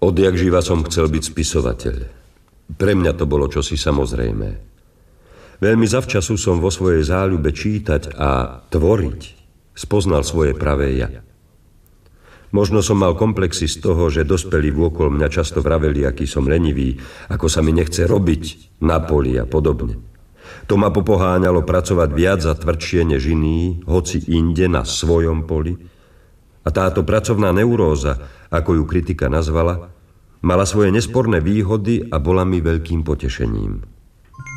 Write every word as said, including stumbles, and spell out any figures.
Odjak živa som chcel byť spisovateľ. Pre mňa to bolo čosi samozrejmé. Veľmi zavčasu som vo svojej záľube čítať a tvoriť spoznal svoje pravé ja. Možno som mal komplexy z toho, že dospelí vôkol mňa často vraveli, aký som lenivý, ako sa mi nechce robiť na poli a podobne. To ma popoháňalo pracovať viac a tvrdšie než iní, hoci inde na svojom poli. A táto pracovná neuróza, ako ju kritika nazvala, mala svoje nesporné výhody a bola mi veľkým potešením.